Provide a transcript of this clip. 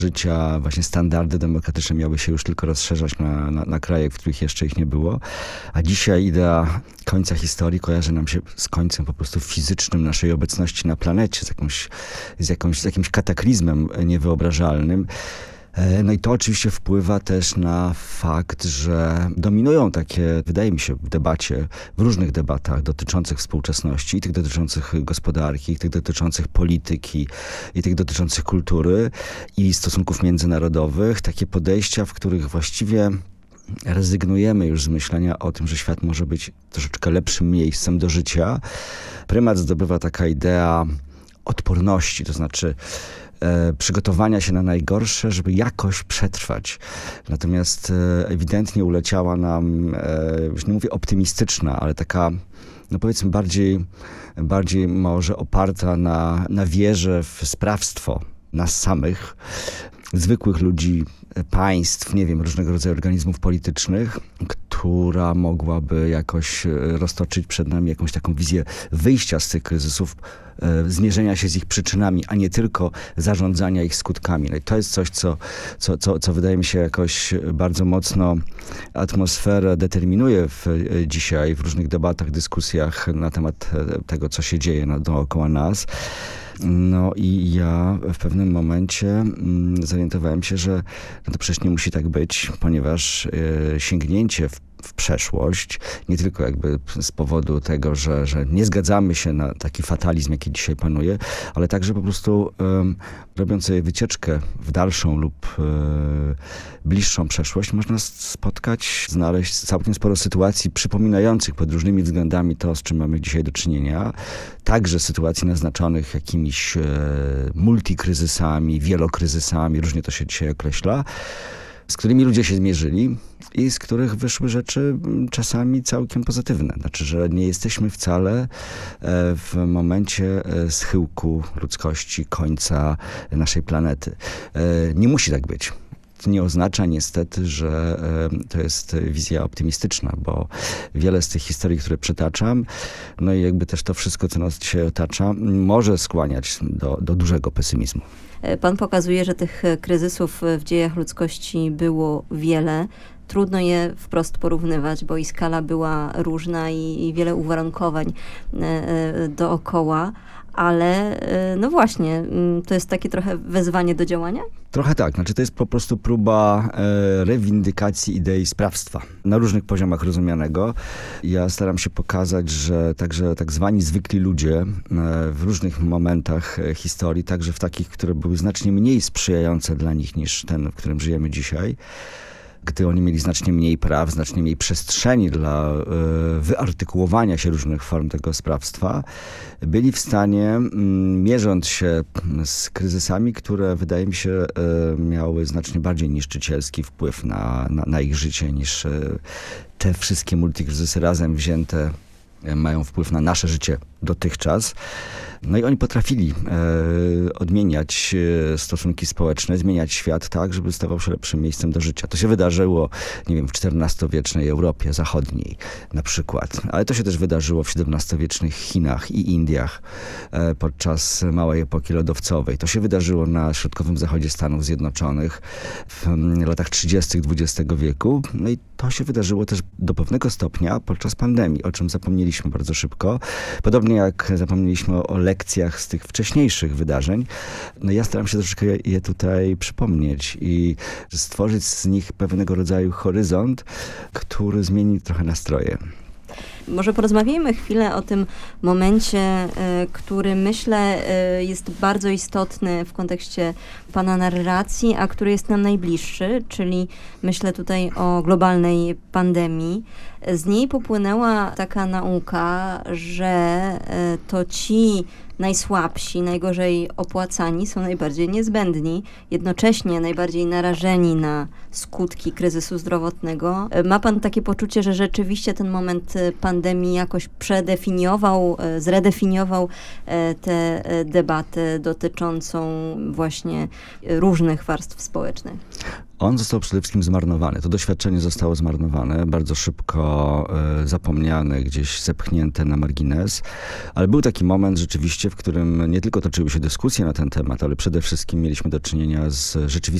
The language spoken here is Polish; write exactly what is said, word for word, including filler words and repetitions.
życia, właśnie standardy demokratyczne miały się już tylko rozszerzać na, na, na kraje, w których jeszcze ich nie było. A dzisiaj idea końca historii kojarzy nam się z końcem po prostu fizycznym naszej obecności na planecie, z, jakąś, z, jakąś, z jakimś kataklizmem niewyobrażalnym. No i to oczywiście wpływa też na fakt, że dominują takie, wydaje mi się, w debacie, w różnych debatach dotyczących współczesności, i tych dotyczących gospodarki, i tych dotyczących polityki, i tych dotyczących kultury i stosunków międzynarodowych, takie podejścia, w których właściwie rezygnujemy już z myślenia o tym, że świat może być troszeczkę lepszym miejscem do życia. Prymat zdobywa taka idea odporności, to znaczy E, przygotowania się na najgorsze, żeby jakoś przetrwać. Natomiast e, ewidentnie uleciała nam, e, już nie mówię optymistyczna, ale taka, no powiedzmy bardziej, bardziej może oparta na, na wierze w sprawstwo nas samych, zwykłych ludzi, państw, nie wiem, różnego rodzaju organizmów politycznych, która mogłaby jakoś roztoczyć przed nami jakąś taką wizję wyjścia z tych kryzysów, e, zmierzenia się z ich przyczynami, a nie tylko zarządzania ich skutkami. No i to jest coś, co, co, co, co wydaje mi się jakoś bardzo mocno atmosferę determinuje w, e, dzisiaj w różnych debatach, dyskusjach na temat tego, co się dzieje na, dookoła nas. No i ja w pewnym momencie mm, zorientowałem się, że no to przecież nie musi tak być, ponieważ y, sięgnięcie w, w przeszłość, nie tylko jakby z powodu tego, że, że nie zgadzamy się na taki fatalizm, jaki dzisiaj panuje, ale także po prostu y, robiąc sobie wycieczkę w dalszą lub y, bliższą przeszłość, można spotkać, znaleźć całkiem sporo sytuacji przypominających pod różnymi względami to, z czym mamy dzisiaj do czynienia. Także sytuacji naznaczonych jakimiś e, multikryzysami, wielokryzysami, różnie to się dzisiaj określa, z którymi ludzie się zmierzyli i z których wyszły rzeczy czasami całkiem pozytywne. Znaczy, że nie jesteśmy wcale w momencie schyłku ludzkości, końca naszej planety. Nie musi tak być. To nie oznacza niestety, że to jest wizja optymistyczna, bo wiele z tych historii, które przytaczam, no i jakby też to wszystko, co nas dzisiaj otacza, może skłaniać do, do dużego pesymizmu. Pan pokazuje, że tych kryzysów w dziejach ludzkości było wiele. Trudno je wprost porównywać, bo i skala była różna i, i wiele uwarunkowań dookoła. Ale no właśnie, to jest takie trochę wezwanie do działania? Trochę tak. Znaczy to jest po prostu próba e, rewindykacji idei sprawstwa na różnych poziomach rozumianego. Ja staram się pokazać, że także tak zwani zwykli ludzie e, w różnych momentach e, historii, także w takich, które były znacznie mniej sprzyjające dla nich niż ten, w którym żyjemy dzisiaj, gdy oni mieli znacznie mniej praw, znacznie mniej przestrzeni dla y, wyartykułowania się różnych form tego sprawstwa, byli w stanie, m, mierząc się z kryzysami, które wydaje mi się y, miały znacznie bardziej niszczycielski wpływ na, na, na ich życie niż y, te wszystkie multikryzysy razem wzięte y, mają wpływ na nasze życie dotychczas. No i oni potrafili e, odmieniać e, stosunki społeczne, zmieniać świat tak, żeby stawał się lepszym miejscem do życia. To się wydarzyło, nie wiem, w czternastowiecznej Europie Zachodniej na przykład, ale to się też wydarzyło w siedemnastowiecznych Chinach i Indiach e, podczas małej epoki lodowcowej. To się wydarzyło na środkowym zachodzie Stanów Zjednoczonych w m, latach trzydziestych dwudziestego wieku. No i to się wydarzyło też do pewnego stopnia podczas pandemii, o czym zapomnieliśmy bardzo szybko. Podobnie jak zapomnieliśmy o, o lekcjach z tych wcześniejszych wydarzeń. No ja staram się troszeczkę je tutaj przypomnieć i stworzyć z nich pewnego rodzaju horyzont, który zmieni trochę nastroje. Może porozmawiajmy chwilę o tym momencie, który myślę jest bardzo istotny w kontekście pana narracji, a który jest nam najbliższy, czyli myślę tutaj o globalnej pandemii. Z niej popłynęła taka nauka, że to ci najsłabsi, najgorzej opłacani są najbardziej niezbędni, jednocześnie najbardziej narażeni na skutki kryzysu zdrowotnego. Ma pan takie poczucie, że rzeczywiście ten moment pandemii pandemii jakoś przedefiniował, e, zredefiniował e, tę e, debatę dotyczącą właśnie różnych warstw społecznych? On został przede wszystkim zmarnowany. To doświadczenie zostało zmarnowane, bardzo szybko e, zapomniane, gdzieś zepchnięte na margines. Ale był taki moment rzeczywiście, w którym nie tylko toczyły się dyskusje na ten temat, ale przede wszystkim mieliśmy do czynienia z rzeczywistością